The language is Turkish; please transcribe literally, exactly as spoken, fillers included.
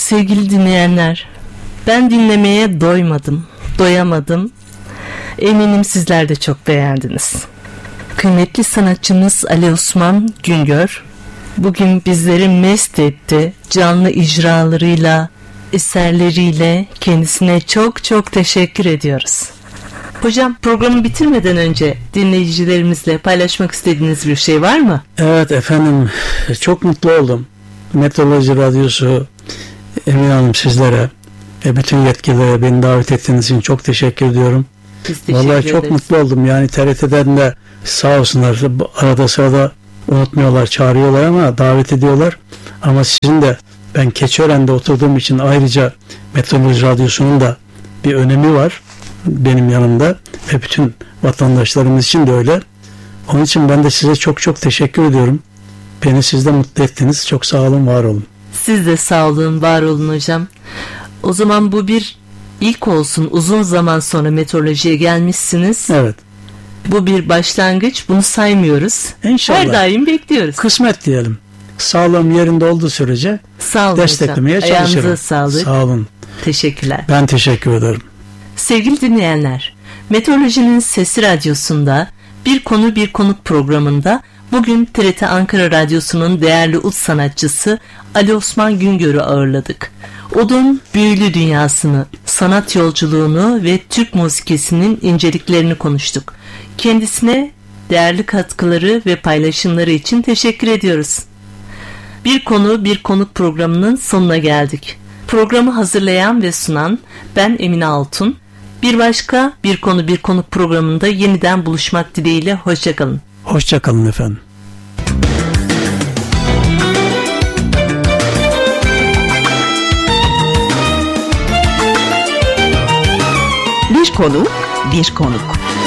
Sevgili dinleyenler, ben dinlemeye doymadım, doyamadım. Eminim sizler de çok beğendiniz. Kıymetli sanatçımız Ali Osman Güngör bugün bizleri mest etti. Canlı icralarıyla, eserleriyle kendisine çok çok teşekkür ediyoruz. Hocam, programı bitirmeden önce dinleyicilerimizle paylaşmak istediğiniz bir şey var mı? Evet efendim, çok mutlu oldum. Meteoroloji Radyosu, Emine Hanım, sizlere ve bütün yetkililere beni davet ettiğiniz için çok teşekkür ediyorum. Biz teşekkür Vallahi ederiz. çok mutlu oldum. Yani T R T'den de sağ olsunlar, arada sırada unutmuyorlar, çağırıyorlar ama davet ediyorlar. Ama sizin de, ben Keçiören'de oturduğum için ayrıca Meteoroloji Radyosu'nun da bir önemi var benim yanımda ve bütün vatandaşlarımız için de öyle. Onun için ben de size çok çok teşekkür ediyorum. Beni siz de mutlu ettiniz. Çok sağ olun, var olun. Siz de sağ olun, var olun hocam. O zaman bu bir ilk olsun. Uzun zaman sonra meteorolojiye gelmişsiniz. Evet. Bu bir başlangıç. Bunu saymıyoruz. İnşallah. Her daim bekliyoruz. Kısmet diyelim. Sağlığım yerinde olduğu sürece sağ olun desteklemeye hocam. çalışırım. Ayağınıza sağlık. Sağ olun. Teşekkürler. Ben teşekkür ederim. Sevgili dinleyenler, Meteorolojinin Sesi Radyosu'nda Bir Konu Bir Konuk programında bugün T R T Ankara Radyosu'nun değerli ut sanatçısı Ali Osman Güngör'ü ağırladık. Odun büyülü dünyasını, sanat yolculuğunu ve Türk musikisinin inceliklerini konuştuk. Kendisine değerli katkıları ve paylaşımları için teşekkür ediyoruz. Bir Konu Bir Konuk programının sonuna geldik. Programı hazırlayan ve sunan ben Emine Altun. Bir başka Bir Konu Bir Konuk programında yeniden buluşmak dileğiyle. Hoşçakalın. Hoşçakalın efendim. Bir konu, bir konuk.